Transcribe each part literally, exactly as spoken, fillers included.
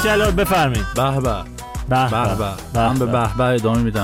جلال بفرمایید. به به به به من به به به ادامه میدم.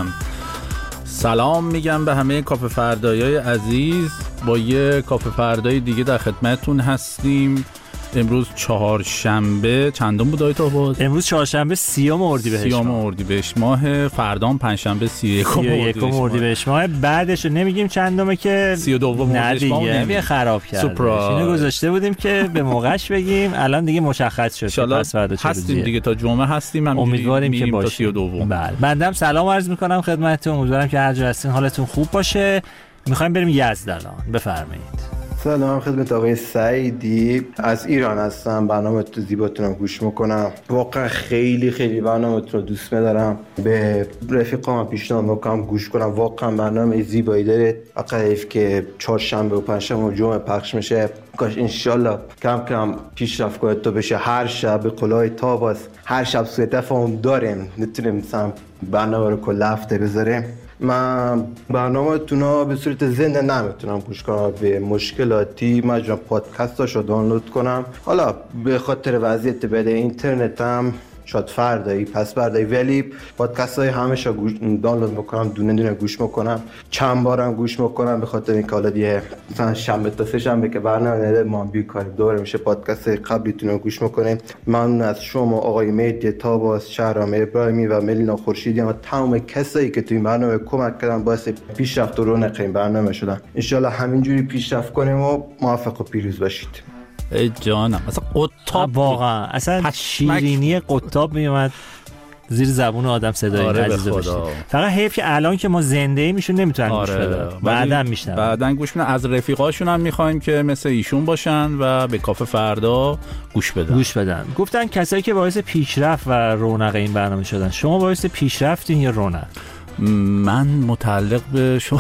سلام میگم به همه کافه فردایای عزیز. با یه کافه فردای دیگه در خدمتتون هستیم. امروز چهارشنبه چندم بود آیت آباد؟ امروز چهارشنبه سیوم اردیبهشت سیوم اردیبهشت ماه، فردام پنجشنبه سی و یکم اردیبهشت ماه. بعدش رو نمیگیم چندمه که سی و دوم اردیبهشت ماه نمیگه، خراب کردیم. اینو گذاشته بودیم که به موقعش بگیم، الان دیگه مشخص شد پس فردا چه هستیم دیگه، تا جمعه هستیم. امیدواریم که باشه. تا سی و دوم. بله بنده سلام عرض میکنم خدمتتون. امیدوارم که هر جا هستین حالتون خوب باشه. میخوایم بریم یزد الان. بفرمایید. سلام خدمت آقای سعیدی، از ایران هستم. برنامه تو زیباتونم گوش میکنم. واقعا خیلی خیلی برنامه تو دوست میدارم. به رفیقام پیشنهاد میکنم گوش کنم. واقعا برنامه زیبایی داره. فقط که چهارشنبه و پنجشنبه و جمعه پخش میشه. کاش انشالله کم کم پیشرفت کنه تا بشه هر شب به قولای تاباس، هر شب سوء تفاهم داریم، نتونیم مثلا برنامه رو کل هفته بذاریم. من برنامه تونا به صورت زنده نمیتونم گوش کنم، به مشکلاتی مجبورم پادکستاشو دانلود کنم. حالا به خاطر وضعیت بده اینترنت هم شاید فردایی پس فردایی، ولی پادکست های همشا دانلود میکنم، دونه دونه گوش میکنم، چند بارم گوش میکنم. به خاطر اینکه حالا دیگه مثلا شنبه تا سه شنبه که برنامه نده ما بیکاری دوره میشه پادکست قبلیتون رو گوش میکنیم. ممنون از شما آقای مهدی تاباس، شهرام ابراهیمی و ملینا خورشیدی و تمام کسایی که تو این برنامه کمک کردن، باعث پیشرفت و رونق این برنامه شدن. ان شاء الله همینجوری پیشرفت کنیم و موفق و پیروز باشید. ای جانم، اصلا قطاب واقعا اصلا شیرینی قطاب میومد زیر زبون آدم صدای آره عزیز بشه. فقط حیف که الان که ما زنده ایم ایشون نمیتونن آره. گوش بدن، بعداً میشنن بعداً گوش میدن. از رفیقاشون هم میخوایم که مثل ایشون باشن و به کافه فردا گوش بدن گوش بدن گفتن کسایی که باعث پیشرفت و رونق این برنامه شدن. شما باعث پیشرفتین یا رونق؟ من متعلق به شما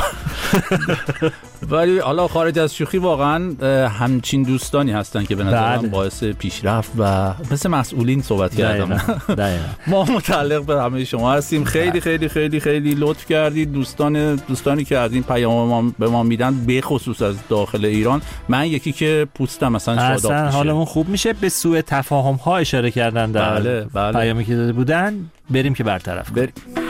ولی حالا خارج از شوخی واقعا همچین دوستانی هستن که به نظرم باعث پیشرفت و مثل مسئولین صحبت کردم. ما متعلق به همه شما هستیم. خیلی خیلی خیلی خیلی لطف کردید دوستان دوستانی که از این پیام ما به ما میدن، به خصوص از داخل ایران. من یکی که پوستم مثلا شاداب میشه، اصلا حالمون خوب میشه. به سوء تفاهم ها اشاره کردن در بله، بله. پیامی که داده بودن. بریم که برطرف بریم.